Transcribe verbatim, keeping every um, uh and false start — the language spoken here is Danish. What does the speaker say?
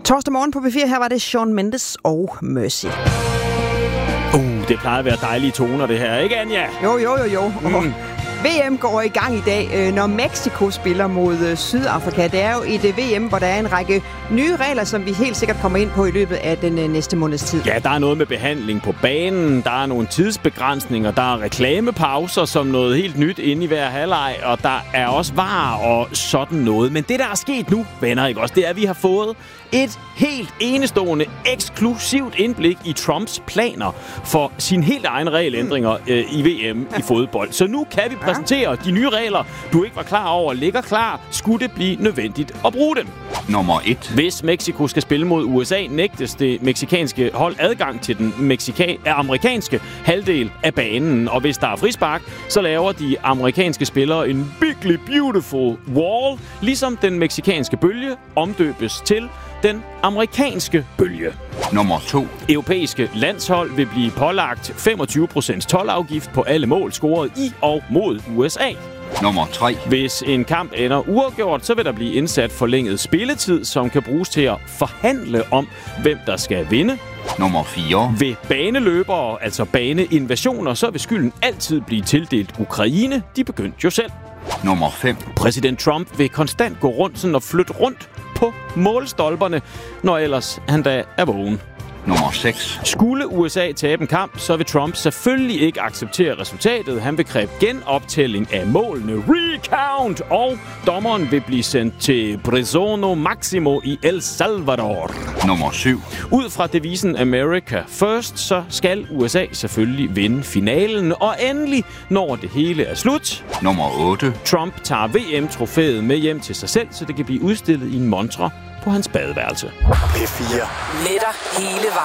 Torsdag morgen på B fire, her var det Shawn Mendes og Mercy. Uh, det plejer at være dejlige toner, det her, ikke Anja? Jo, jo, jo, jo. Mm. V M går i gang i dag, når Mexico spiller mod Sydafrika. Det er jo et V M, hvor der er en række nye regler, som vi helt sikkert kommer ind på i løbet af den næste måneds tid. Ja, der er noget med behandling på banen, der er nogle tidsbegrænsninger, der er reklamepauser som noget helt nyt inde i hver halvleg, og der er også varer og sådan noget. Men det, der er sket nu, venner, ikke også, det er, at vi har fået et helt enestående, eksklusivt indblik i Trumps planer for sine helt egne regelændringer øh, i V M i fodbold. Så nu kan vi præsentere de nye regler, du ikke var klar over, ligger klar, skulle det blive nødvendigt at bruge dem. Nummer et. Hvis Mexico skal spille mod U S A, nægtes det meksikanske hold adgang til den meksika- amerikanske halvdel af banen. Og hvis der er frispark, så laver de amerikanske spillere en bigly beautiful wall, ligesom den meksikanske bølge omdøbes til den amerikanske bølge. Nummer to. Europæiske landshold vil blive pålagt femogtyve procent toldafgift på alle mål scoret i og mod U S A. Nummer tre. Hvis en kamp ender uafgjort, så vil der blive indsat forlænget spilletid, som kan bruges til at forhandle om, hvem der skal vinde. Nummer fire. Ved baneløbere, altså baneinvasioner, så vil skylden altid blive tildelt Ukraine. De begyndte jo selv. Nummer fem. Præsident Trump vil konstant gå rundt sådan og flytte rundt på målstolperne, når ellers han da er vågen. Nummer seks. Skulle U S A tabe en kamp, så vil Trump selvfølgelig ikke acceptere resultatet. Han vil kræve genoptælling af målene, recount, og dommeren vil blive sendt til Prisono Maximo i El Salvador. Nummer syv. Ud fra devisen America First, så skal U S A selvfølgelig vinde finalen. Og endelig, når det hele er slut, Nummer otte. Trump tager V M-trofæet med hjem til sig selv, så det kan blive udstillet i en montre på hans badeværelse. P fire. Letter hele vejen.